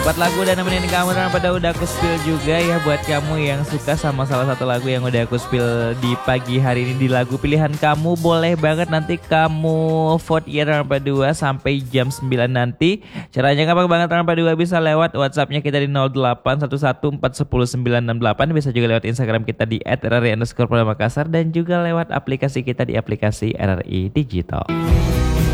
4 lagu udah nemenin kamu dan pada udah aku spill juga ya. Buat kamu yang suka sama salah satu lagu yang udah aku spill di pagi hari ini di lagu pilihan kamu, boleh banget nanti kamu vote ya Ranpa 2 sampai jam 9 nanti. Caranya gampang banget, Ranpa 2 bisa lewat WhatsAppnya kita di 0811410968. Bisa juga lewat Instagram kita di @rri_Makassar dan juga lewat aplikasi kita di aplikasi RRI Digital.